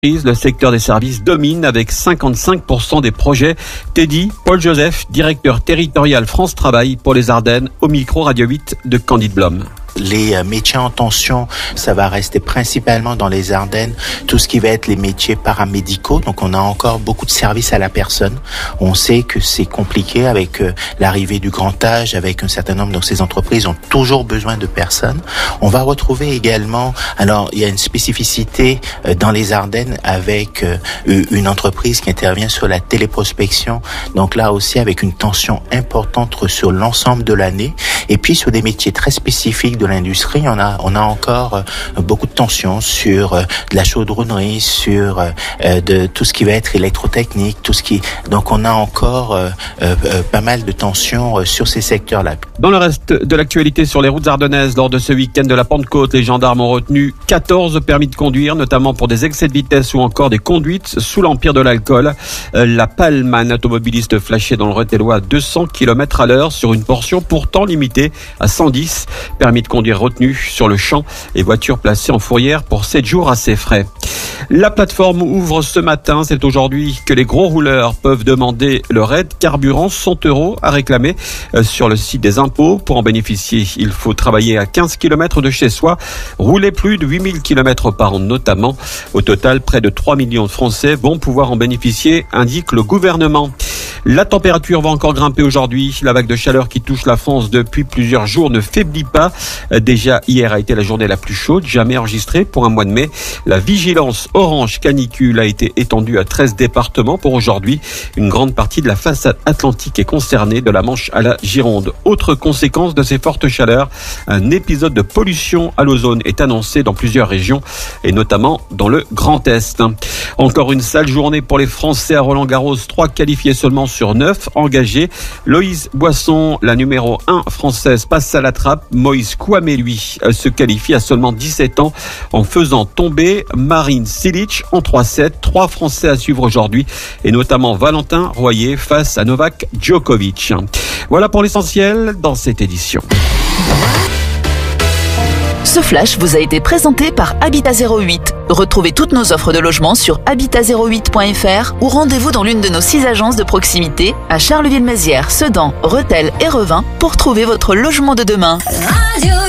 Le secteur des services domine avec 55% des projets. Teddy Paul Joseph, directeur territorial France Travail pour les Ardennes, au micro Radio 8 de Candide Blom. Les métiers en tension, ça va rester principalement dans les Ardennes, tout ce qui va être les métiers paramédicaux. Donc on a encore beaucoup de services à la personne. On sait que c'est compliqué avec l'arrivée du grand âge, avec un certain nombre de ces entreprises ont toujours besoin de personnes. On va retrouver également, alors il y a une spécificité dans les Ardennes avec une entreprise qui intervient sur la téléprospection. Donc là aussi avec une tension importante sur l'ensemble de l'année. Et puis sur des métiers très spécifiques de l'industrie, on a encore beaucoup de tensions sur de la chaudronnerie, sur de tout ce qui va être électrotechnique, donc on a encore pas mal de tensions sur ces secteurs-là. Dans le reste de l'actualité sur les routes ardennaises, lors de ce week-end de la Pentecôte, les gendarmes ont retenu 14 permis de conduire, notamment pour des excès de vitesse ou encore des conduites sous l'empire de l'alcool. La Palme, un automobiliste flashé dans le Rethel à 200 km/h sur une portion pourtant limitée à 110. Permis de conduire retenu sur le champ et voiture placée en fourrière pour 7 jours à ses frais. La plateforme ouvre ce matin. C'est aujourd'hui que les gros rouleurs peuvent demander leur aide carburant, 100 € à réclamer sur le site des impôts. Pour en bénéficier, il faut travailler à 15 km de chez soi, rouler plus de 8000 km par an notamment. Au total, près de 3 millions de Français vont pouvoir en bénéficier, indique le gouvernement. La température va encore grimper aujourd'hui. La vague de chaleur qui touche la France depuis plusieurs jours ne faiblit pas. Déjà hier a été la journée la plus chaude jamais enregistrée pour un mois de mai. La vigilance orange canicule a été étendue à 13 départements pour aujourd'hui. Une grande partie de la façade atlantique est concernée, de la Manche à la Gironde. Autre conséquence de ces fortes chaleurs, un épisode de pollution à l'ozone est annoncé dans plusieurs régions et notamment dans le Grand Est. Encore une sale journée pour les Français à Roland-Garros. 3 qualifiés seulement sur 9 engagés. Loïse Boisson, la numéro 1 française, passe à la trappe. Moïse Kouamé, lui, se qualifie à seulement 17 ans en faisant tomber Marin Cilic en 3-7. 3 Français à suivre aujourd'hui et notamment Valentin Royer face à Novak Djokovic. Voilà pour l'essentiel dans cette édition. Ce flash vous a été présenté par Habitat 08. Retrouvez toutes nos offres de logement sur habitat08.fr ou rendez-vous dans l'une de nos 6 agences de proximité à Charleville-Mézières, Sedan, Rethel et Revin pour trouver votre logement de demain. Radio